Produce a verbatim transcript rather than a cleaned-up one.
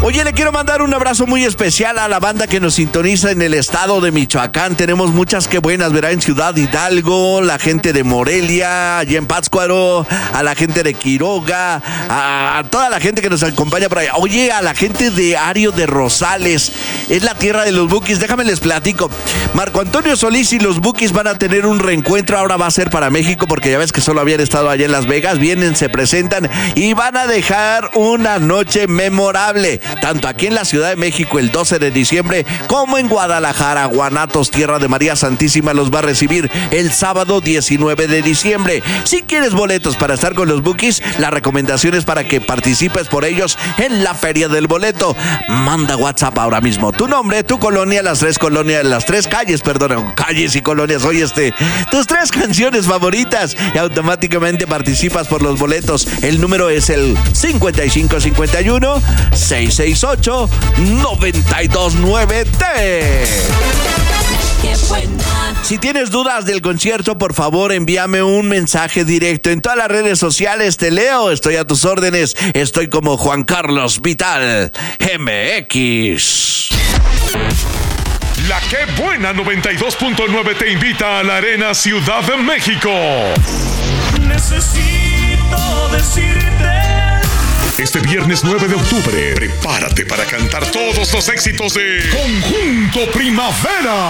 Oye, le quiero mandar un abrazo muy especial a la banda que nos sintoniza en el estado de Michoacán. Tenemos muchas que buenas, verá, en Ciudad Hidalgo, la gente de Morelia, allá en Pátzcuaro, a la gente de Quiroga, a, a toda la gente que nos acompaña por allá. Oye, a la gente de Ario de Rosales, es la tierra de los Bukis. Déjame les platico. Marco Antonio Solís y los Bukis van a tener un reencuentro. Ahora va a ser para México, porque ya ves que solo habían estado allá en Las Vegas. Vienen, se presentan y van a dejar una noche memorable, tanto aquí en la Ciudad de México el doce de diciembre como en Guadalajara. Guanatos, tierra de María Santísima, los va a recibir el sábado diecinueve de diciembre. Si quieres boletos para estar con los Bukis, la recomendación es para que participes por ellos en la Feria del Boleto. Manda WhatsApp ahora mismo tu nombre, tu colonia, las tres colonias, las tres calles, perdón, calles y colonias, oye, este, tus tres canciones favoritas, y automáticamente participas por los boletos. El número es el cincuenta y cinco cincuenta y uno, seiscientos sesenta y ocho, noventa y dos nueve. Si tienes dudas del concierto, por favor envíame un mensaje directo en todas las redes sociales. Te leo, estoy a tus órdenes. Estoy como Juan Carlos Vital M X. La Que Buena noventa y dos punto nueve te invita a la Arena Ciudad de México. Necesito decirte. Este viernes nueve de octubre, prepárate para cantar todos los éxitos de Conjunto Primavera.